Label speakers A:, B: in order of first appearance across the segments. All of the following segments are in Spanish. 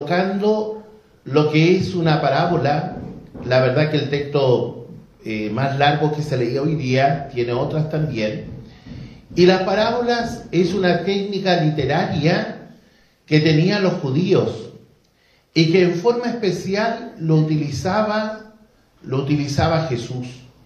A: Tocando lo que es una parábola. La verdad que el texto más largo que se leía hoy día tiene otras también, y las parábolas es una técnica literaria que tenían los judíos y que en forma especial lo utilizaba Jesús.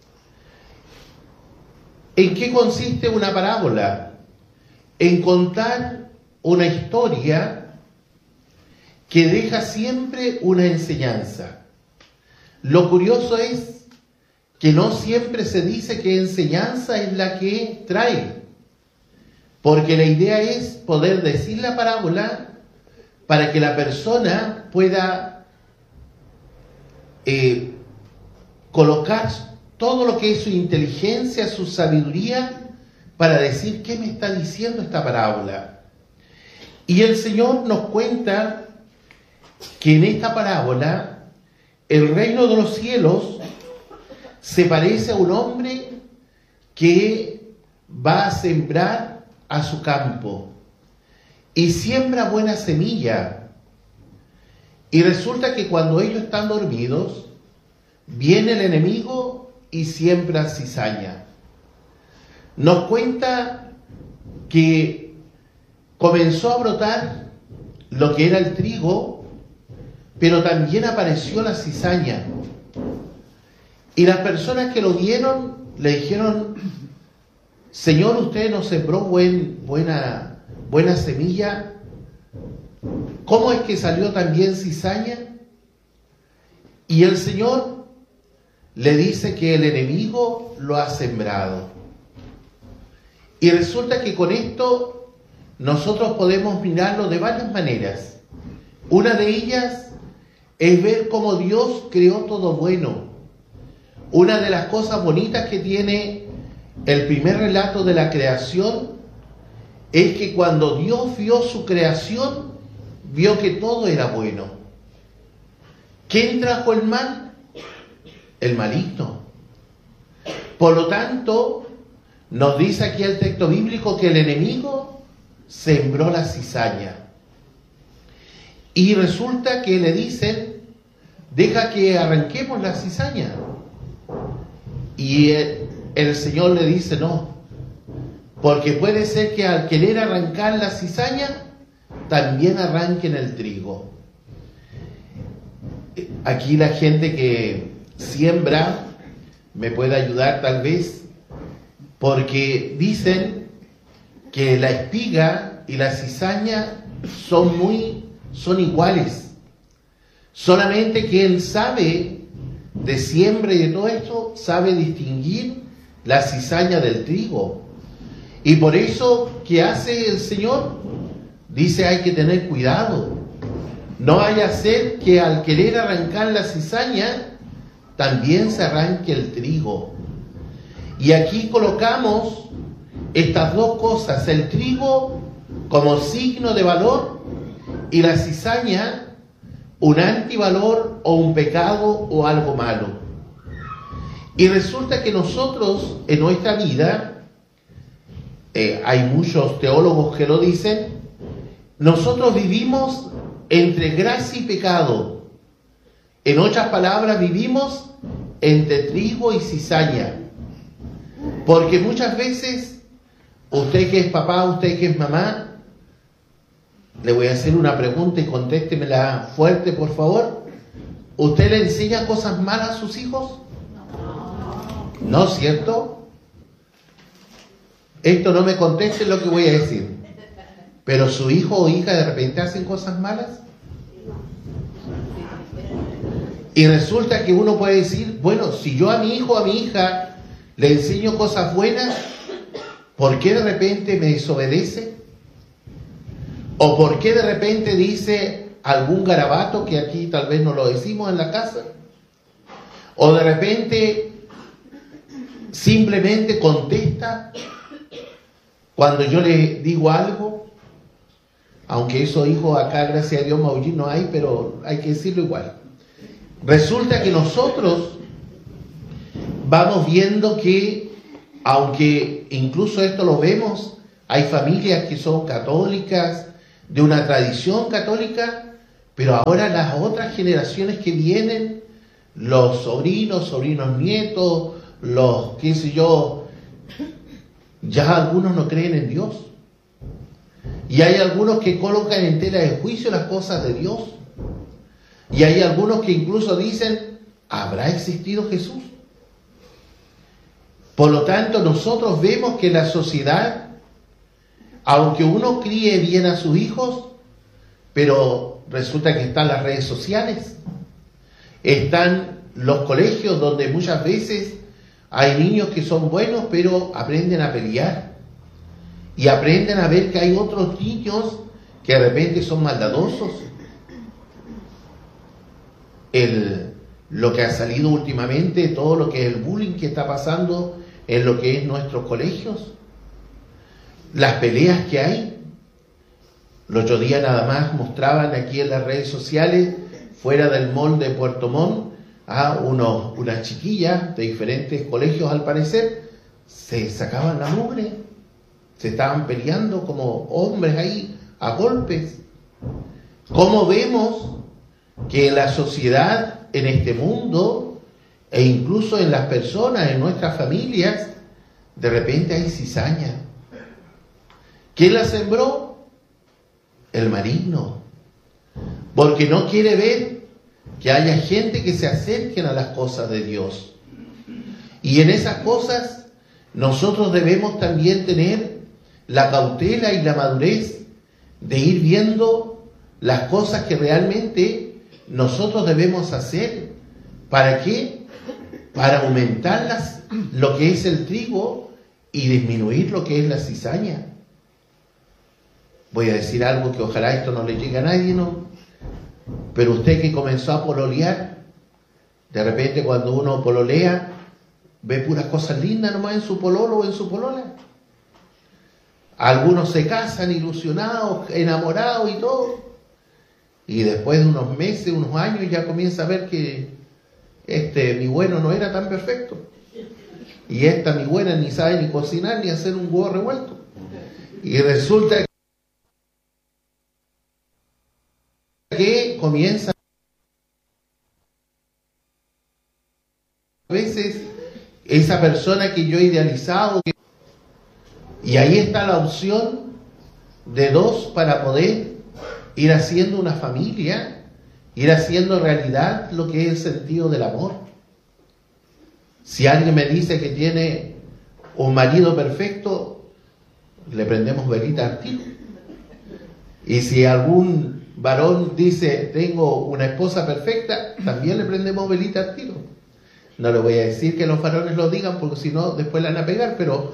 A: ¿En qué consiste una parábola? En contar una historia que deja siempre una enseñanza. Lo curioso es que no siempre se dice qué enseñanza es la que trae, porque la idea es poder decir la parábola para que la persona pueda colocar todo lo que es su inteligencia, su sabiduría, para decir qué me está diciendo esta parábola. Y el Señor nos cuenta que en esta parábola el reino de los cielos se parece a un hombre que va a sembrar a su campo y siembra buena semilla, y resulta que cuando ellos están dormidos viene el enemigo y siembra cizaña. Nos cuenta que comenzó a brotar lo que era el trigo, pero también apareció la cizaña. Y las personas que lo vieron le dijeron: Señor, usted nos sembró buena semilla, ¿cómo es que salió también cizaña? Y el Señor le dice que el enemigo lo ha sembrado. Y resulta que con esto nosotros podemos mirarlo de varias maneras. Una de ellas es ver cómo Dios creó todo bueno. Una de las cosas bonitas que tiene el primer relato de la creación es que cuando Dios vio su creación, vio que todo era bueno. ¿Quién trajo el mal? El maligno. Por lo tanto, nos dice aquí el texto bíblico que el enemigo sembró la cizaña. Y resulta que le dicen: deja que arranquemos la cizaña. Y el Señor le dice: no, porque puede ser que al querer arrancar la cizaña, también arranquen el trigo. Aquí la gente que siembra me puede ayudar tal vez, porque dicen que la espiga y la cizaña son iguales. Solamente que él sabe de siembra y de todo esto, sabe distinguir la cizaña del trigo. Y por eso, ¿qué hace el Señor? Dice: hay que tener cuidado. No vaya a ser que al querer arrancar la cizaña, también se arranque el trigo. Y aquí colocamos estas dos cosas: el trigo como signo de valor y la cizaña un antivalor o un pecado o algo malo. Y resulta que nosotros en nuestra vida, hay muchos teólogos que lo dicen, nosotros vivimos entre gracia y pecado. En otras palabras, vivimos entre trigo y cizaña. Porque muchas veces, usted que es papá, usted que es mamá, le voy a hacer una pregunta y contéstemela fuerte, por favor. ¿Usted le enseña cosas malas a sus hijos? ¿No, cierto? Esto no me conteste lo que voy a decir. ¿Pero su hijo o hija de repente hacen cosas malas? Y resulta que uno puede decir: bueno, si yo a mi hijo o a mi hija le enseño cosas buenas, ¿por qué de repente me desobedece? ¿O por qué de repente dice algún garabato que aquí tal vez no lo decimos en la casa? ¿O de repente simplemente contesta cuando yo le digo algo? Aunque esos hijos acá, gracias a Dios, Maulli no hay, pero hay que decirlo igual. Resulta que nosotros vamos viendo que, aunque incluso esto lo vemos, hay familias que son católicas, de una tradición católica, Pero ahora las otras generaciones que vienen, los sobrinos nietos, los qué sé yo, ya algunos no creen en Dios. Y hay algunos que colocan en tela de juicio las cosas de Dios. Y hay algunos que incluso dicen, ¿habrá existido Jesús? Por lo tanto, nosotros vemos que la sociedad, aunque uno críe bien a sus hijos, pero resulta que están las redes sociales, están los colegios donde muchas veces hay niños que son buenos, pero aprenden a pelear. Y aprenden a ver que hay otros niños que de repente son maldadosos. Lo que ha salido últimamente, todo lo que es el bullying que está pasando en lo que es nuestros colegios, las peleas que hay. El otro día nada más mostraban aquí en las redes sociales, fuera del mall de Puerto Montt, a unas chiquillas de diferentes colegios, al parecer, se sacaban la mugre, se estaban peleando como hombres ahí, a golpes. ¿Cómo vemos que en la sociedad, en este mundo, e incluso en las personas, en nuestras familias, de repente hay cizaña? ¿Quién la sembró? El maligno. Porque no quiere ver que haya gente que se acerquen a las cosas de Dios. Y en esas cosas nosotros debemos también tener la cautela y la madurez de ir viendo las cosas que realmente nosotros debemos hacer. ¿Para qué? Para aumentar lo que es el trigo y disminuir lo que es la cizaña. Voy a decir algo que ojalá esto no le llegue a nadie, ¿no? Pero usted que comenzó a pololear, de repente cuando uno pololea, ve puras cosas lindas nomás en su pololo o en su polola. Algunos se casan ilusionados, enamorados y todo. Y después de unos meses, unos años, ya comienza a ver que mi bueno no era tan perfecto. Y esta mi buena ni sabe ni cocinar ni hacer un huevo revuelto. Y resulta que comienza a veces esa persona que yo he idealizado. Y ahí está la opción de dos para poder ir haciendo una familia, ir haciendo realidad lo que es el sentido del amor. Si alguien me dice que tiene un marido perfecto, le prendemos velita al tiro. Y si algún varón dice, tengo una esposa perfecta, también le prendemos velita al tiro. No le voy a decir que los varones lo digan, porque si no, después le van a pegar, pero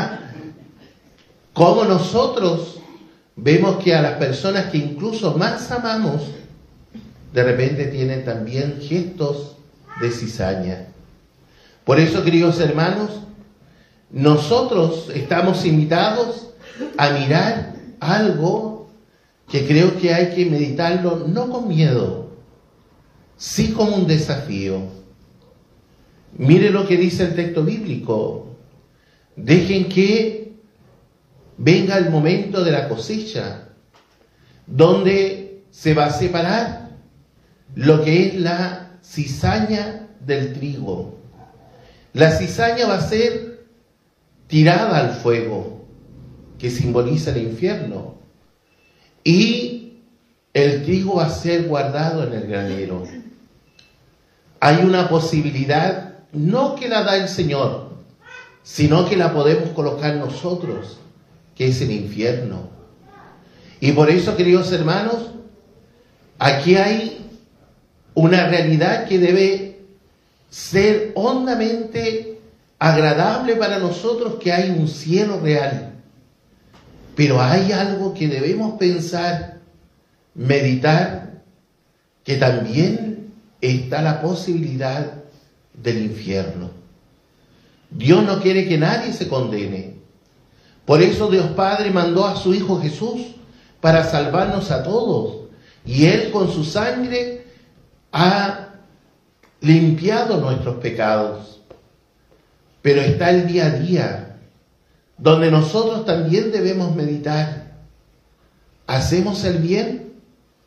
A: como nosotros vemos que a las personas que incluso más amamos, de repente tienen también gestos de cizaña. Por eso, queridos hermanos, nosotros estamos invitados a mirar algo que creo que hay que meditarlo no con miedo, sí como un desafío. Mire lo que dice el texto bíblico. Dejen que venga el momento de la cosecha, donde se va a separar lo que es la cizaña del trigo. La cizaña va a ser tirada al fuego, que simboliza el infierno, y el trigo va a ser guardado en el granero. Hay una posibilidad, no que la da el Señor, sino que la podemos colocar nosotros, que es el infierno. Y por eso, queridos hermanos, aquí hay una realidad que debe ser hondamente agradable para nosotros, que hay un cielo real. Pero hay algo que debemos pensar, meditar, que también está la posibilidad del infierno. Dios no quiere que nadie se condene. Por eso Dios Padre mandó a su Hijo Jesús para salvarnos a todos. Y Él con su sangre ha limpiado nuestros pecados. Pero está el día a día, donde nosotros también debemos meditar. ¿Hacemos el bien?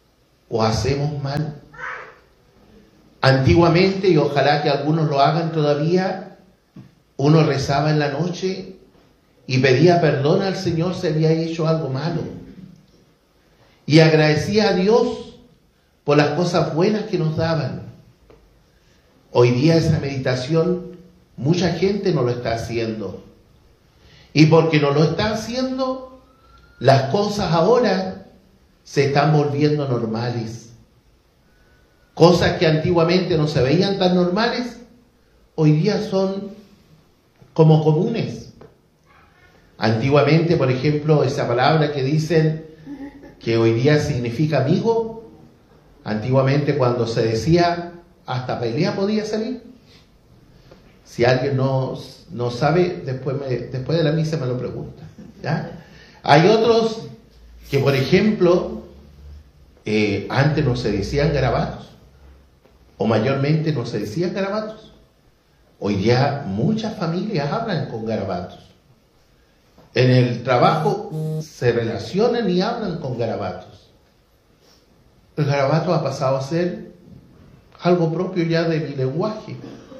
A: o hacemos mal. Antiguamente, y ojalá que algunos lo hagan todavía, uno rezaba en la noche y pedía perdón al Señor si había hecho algo malo. Y agradecía a Dios por las cosas buenas que nos daban. Hoy día esa meditación mucha gente no lo está haciendo. Y porque no lo está haciendo, las cosas ahora se están volviendo normales. Cosas que antiguamente no se veían tan normales, hoy día son como comunes. Antiguamente, por ejemplo, esa palabra que dicen que hoy día significa amigo, antiguamente cuando se decía, hasta pelea podía salir. Si alguien no sabe, después de la misa me lo pregunta, ¿ya? Hay otros que, por ejemplo, antes no se decían garabatos, o mayormente no se decían garabatos. Hoy día muchas familias hablan con garabatos. En el trabajo se relacionan y hablan con garabatos. El garabato ha pasado a ser algo propio ya de mi lenguaje.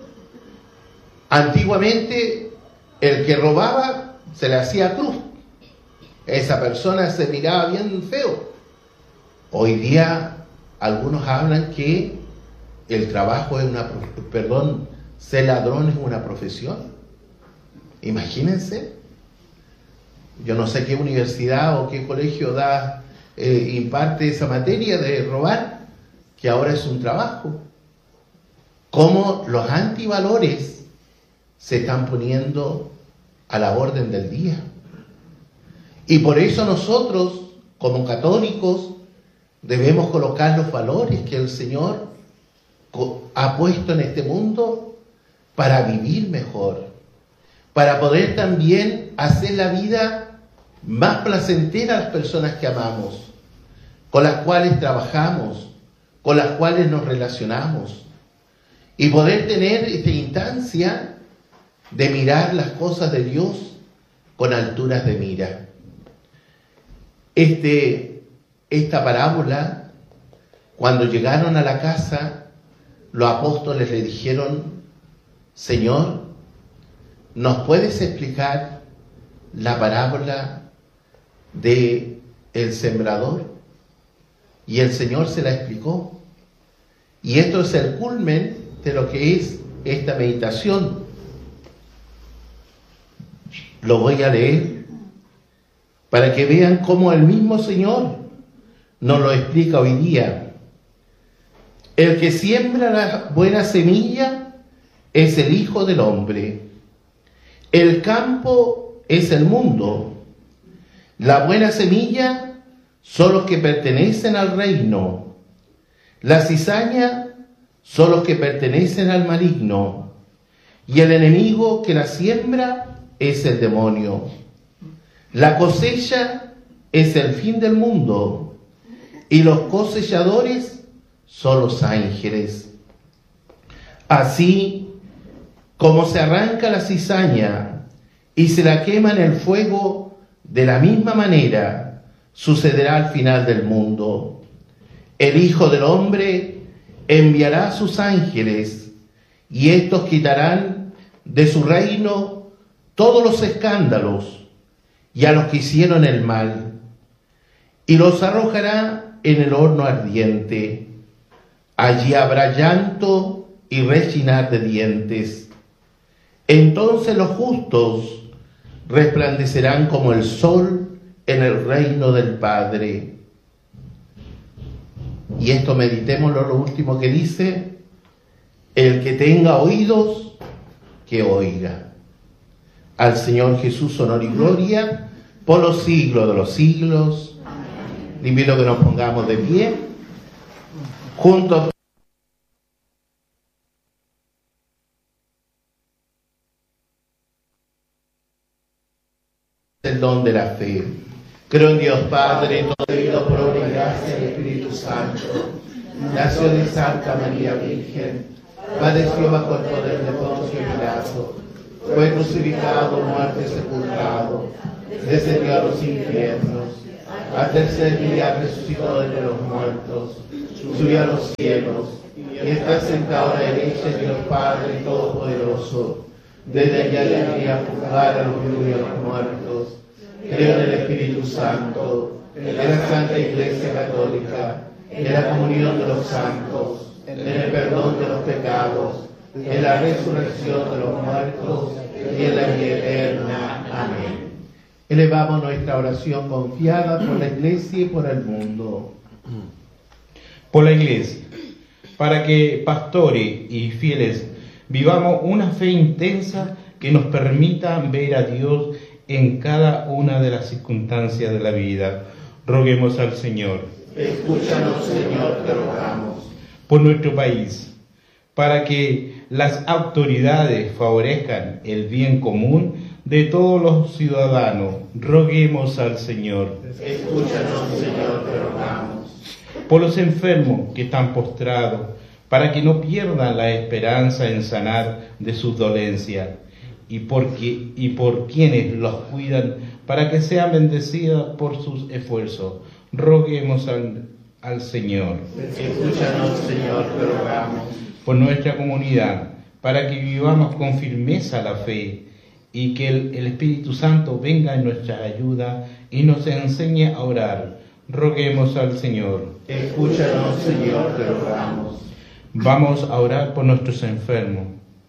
A: Antiguamente, el que robaba se le hacía cruz. Esa persona se miraba bien feo. Hoy día, algunos hablan que el trabajo es ser ladrón es una profesión. Imagínense. Yo no sé qué universidad o qué colegio imparte esa materia de robar, que ahora es un trabajo. Cómo los antivalores se están poniendo a la orden del día. Y por eso nosotros, como católicos, debemos colocar los valores que el Señor ha puesto en este mundo para vivir mejor, para poder también hacer la vida más placentera a las personas que amamos, con las cuales trabajamos, con las cuales nos relacionamos, y poder tener esta instancia de mirar las cosas de Dios con alturas de mira. Esta parábola, cuando llegaron a la casa, los apóstoles le dijeron: Señor, ¿nos puedes explicar la parábola de el sembrador? Y el Señor se la explicó. Y esto es el culmen de lo que es esta meditación. Lo voy a leer para que vean cómo el mismo Señor nos lo explica hoy día. El que siembra la buena semilla es el Hijo del Hombre. El campo es el mundo. La buena semilla son los que pertenecen al reino. La cizaña son los que pertenecen al maligno. Y el enemigo que la siembra es el demonio. La cosecha es el fin del mundo. Y los cosechadores son los ángeles. Así como se arranca la cizaña y se la quema en el fuego, de la misma manera sucederá al final del mundo. El Hijo del Hombre enviará a sus ángeles, y estos quitarán de su reino todos los escándalos y a los que hicieron el mal, y los arrojará en el horno ardiente. Allí habrá llanto y rechinar de dientes. Entonces los justos resplandecerán como el sol en el reino del Padre. Y esto meditémoslo, lo último que dice: el que tenga oídos, que oiga. Al Señor Jesús honor y gloria por los siglos de los siglos. Le invito a que nos pongamos de pie juntos. El don de la fe. Creo en Dios Padre, todo por obra y gracia del Espíritu Santo. Nació de Santa María Virgen, padeció bajo el poder de Poncio Pilato, fue crucificado, muerto y sepultado, descendió a los infiernos, al tercer día resucitó de los muertos, subió a los cielos y está sentado a la derecha de Dios Padre Todopoderoso. Desde allá vendría a juzgar a los vivos y a los muertos. Creo en el Espíritu Santo, en la Santa Iglesia Católica, en la comunión de los santos, en el perdón de los pecados, en la resurrección de los muertos y en la vida eterna. Amén. Elevamos nuestra oración confiada por la Iglesia y por el mundo.
B: Por la Iglesia, para que pastores y fieles vivamos una fe intensa que nos permita ver a Dios en cada una de las circunstancias de la vida. Roguemos al Señor.
A: Escúchanos, Señor, te rogamos.
B: Por nuestro país, para que las autoridades favorezcan el bien común de todos los ciudadanos. Roguemos al Señor.
A: Escúchanos, Señor, te rogamos.
B: Por los enfermos que están postrados, para que no pierdan la esperanza en sanar de sus dolencias, y por quienes los cuidan, para que sean bendecidos por sus esfuerzos. Roguemos al Señor.
A: Escúchanos, Señor, te rogamos.
B: Por nuestra comunidad, para que vivamos con firmeza la fe, y que el Espíritu Santo venga en nuestra ayuda y nos enseñe a orar. Roguemos al Señor.
A: Escúchanos, Señor, te rogamos.
B: Vamos a orar por nuestros enfermos.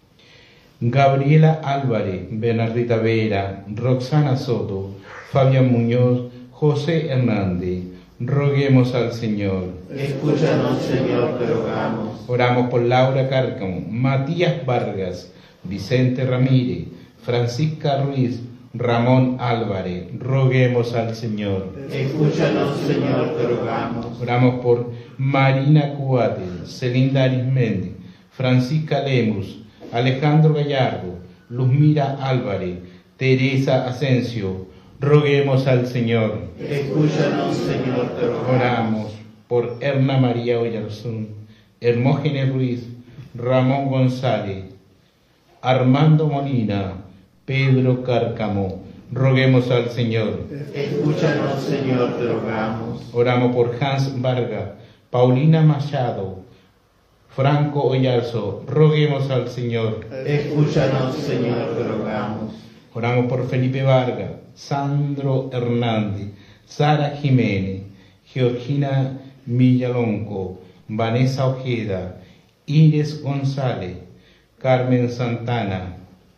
B: Gabriela Álvarez, Bernardita Vera, Roxana Soto, Fabián Muñoz, José Hernández. Roguemos al Señor.
A: Escúchanos, Señor, te rogamos.
B: Oramos por Laura Cárcamo, Matías Vargas, Vicente Ramírez, Francisca Ruiz, Ramón Álvarez. Roguemos al Señor.
A: Escúchanos, Señor, te rogamos.
B: Oramos por Marina Cuate, Celinda Arismendi, Francisca Lemus, Alejandro Gallardo, Luzmira Álvarez, Teresa Asensio. Roguemos al Señor.
A: Escúchanos, Señor, te rogamos.
B: Oramos por Erna María Oyarzún, Hermógenes Ruiz, Ramón González, Armando Molina, Pedro Cárcamo. Roguemos al Señor.
A: Escúchanos, Señor, te rogamos.
B: Oramos por Hans Vargas, Paulina Machado, Franco Oyarzo. Roguemos al Señor.
A: Escúchanos, Señor, te rogamos.
B: Oramos por Felipe Vargas, Sandro Hernández, Sara Jiménez, Georgina Villalonco, Vanessa Ojeda, Iris González, Carmen Santana.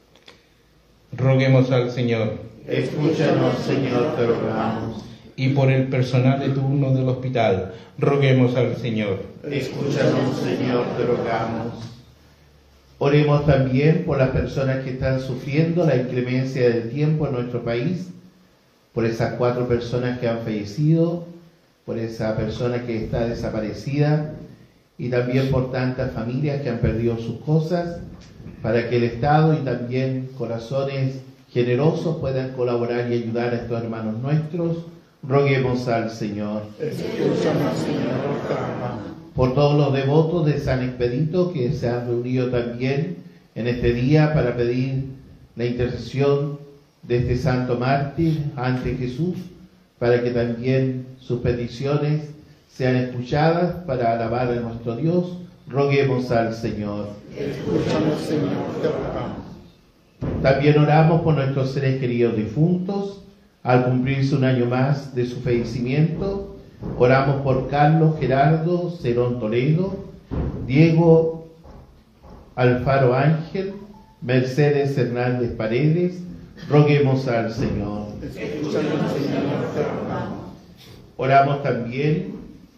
B: Roguemos al Señor.
A: Escúchanos, Señor, te rogamos.
B: Y por el personal de turno del hospital, roguemos al Señor.
A: Escúchanos, Señor, te rogamos. Oremos también por las personas que están sufriendo la inclemencia del tiempo en nuestro país, por esas 4 personas que han fallecido, por esa persona que está desaparecida y también por tantas familias que han perdido sus cosas, para que el Estado y también corazones generosos puedan colaborar y ayudar a estos hermanos nuestros. Roguemos al Señor.
C: Escúchanos, Señor, te rogamos.
A: Por todos los devotos de San Expedito que se han reunido también en este día para pedir la intercesión de este santo mártir ante Jesús, para que también sus peticiones sean escuchadas para alabar a nuestro Dios. Roguemos al Señor.
C: Escúchanos, Señor, te rogamos.
A: También oramos por nuestros seres queridos difuntos, al cumplirse un año más de su fallecimiento. Oramos por Carlos Gerardo Cerón Toledo, Diego Alfaro Ángel, Mercedes Hernández Paredes. Roguemos al Señor.
C: Escúchanos, Señor, te rogamos.
A: Oramos también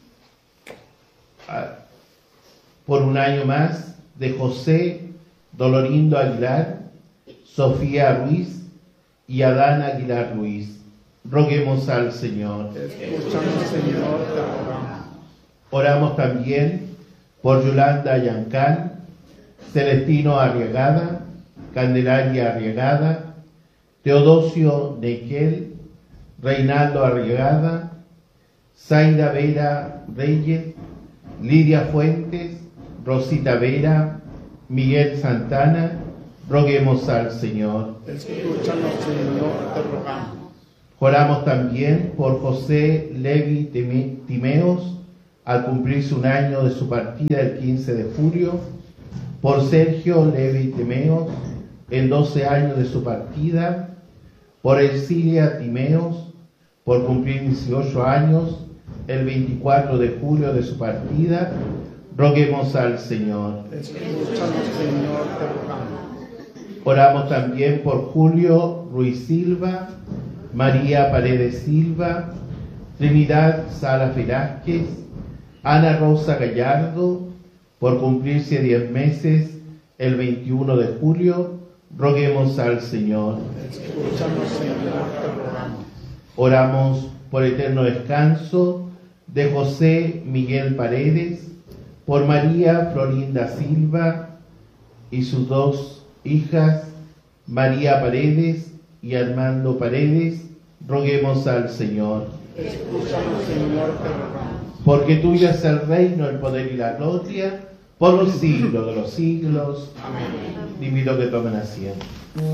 A: por un año más de José Dolorindo Aguilar, Sofía Ruiz y Adán Aguilar Ruiz. Roguemos al Señor.
C: Escúchanos, Señor, te rogamos.
A: Oramos también por Yolanda Yancán, Celestino Arriagada, Candelaria Arriagada, Teodosio Nequel, Reinaldo Arriagada, Zaida Vera Reyes, Lidia Fuentes, Rosita Vera, Miguel Santana. Roguemos al Señor.
C: Escúchanos, Señor, te rogamos.
A: Oramos también por José Levi Timeos, al cumplirse un año de su partida el 15 de julio, por Sergio Levi Timeos, en 12 años de su partida, por Ercilia Timeos, por cumplir 18 años, el 24 de julio de su partida, roguemos al Señor.
C: Escúchanos, Señor, te rogamos.
A: Oramos también por Julio Ruiz Silva, María Paredes Silva, Trinidad Salas Velázquez, Ana Rosa Gallardo, por cumplirse 10 meses el 21 de julio, roguemos al Señor.
C: Escúchanos, Señor, te rogamos.
A: Oramos por eterno descanso de José Miguel Paredes, por María Florinda Silva y sus 2 hijas, María Paredes y Armando Paredes, roguemos al Señor.
C: Escúchanos, Señor, te rogamos.
A: Porque tuyo es el reino, el poder y la gloria, por los siglos de los siglos.
C: Amén.
A: Invito a que tomen asiento.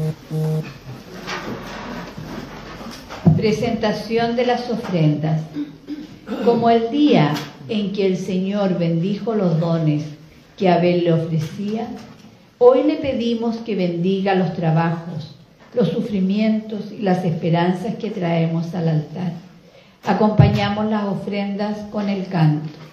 D: Presentación de las ofrendas. Como el día en que el Señor bendijo los dones que Abel le ofrecía, hoy le pedimos que bendiga los trabajos, los sufrimientos y las esperanzas que traemos al altar. Acompañamos las ofrendas con el canto.